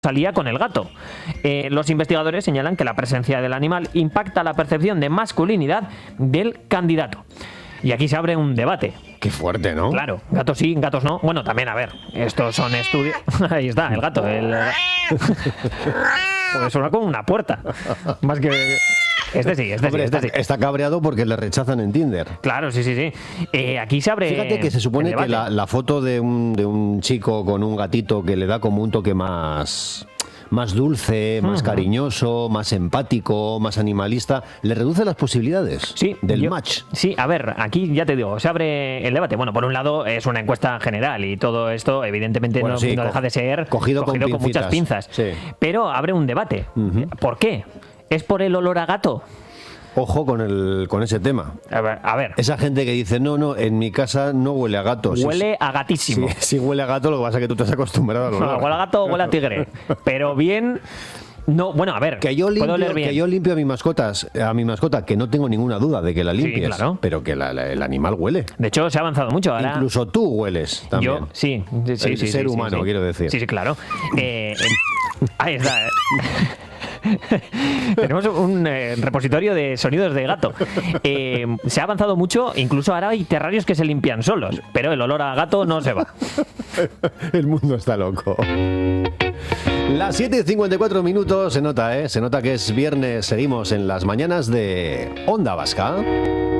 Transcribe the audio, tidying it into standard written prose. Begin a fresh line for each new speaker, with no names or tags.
salía con el gato. Los investigadores señalan que la presencia del animal impacta la percepción de masculinidad del candidato. Y aquí se abre un debate.
Qué fuerte, ¿no?
Claro, gatos sí, gatos no. Bueno, también, a ver, estos son estudios... Ahí está, el gato. Pues suena como una puerta. Más que... Este sí.
Está cabreado porque le rechazan en Tinder.
Claro, sí. Aquí se abre...
Fíjate que se supone que la foto de un chico con un gatito que le da como un toque más dulce, más cariñoso, más empático, más animalista, le reduce las posibilidades del match.
Sí, a ver, aquí ya te digo, se abre el debate. Bueno, por un lado es una encuesta general y todo esto evidentemente no deja de ser
cogido con
muchas pinzas.
Sí.
Pero abre un debate. ¿Por qué? ¿Es por el olor a gato?
Ojo con ese tema.
A ver.
Esa gente que dice, no, en mi casa no huele a gato.
Huele a gatísimo.
Sí, huele a gato, lo que pasa es que tú te has acostumbrado al olor.
No, huele a gato o huele a tigre. Pero bien... No, bueno, a ver,
que yo limpio a mi mascota, que no tengo ninguna duda de que la limpies, claro. Pero que el animal huele.
De hecho, se ha avanzado mucho ahora.
Incluso tú hueles también.
Yo, sí.
El ser humano, quiero decir.
Sí, claro. Ahí está. Tenemos un repositorio de sonidos de gato. Se ha avanzado mucho, incluso ahora hay terrarios que se limpian solos, pero el olor a gato no se va.
El mundo está loco. Las 7:54 se nota, se nota que es viernes. Seguimos en las mañanas de Onda Vasca.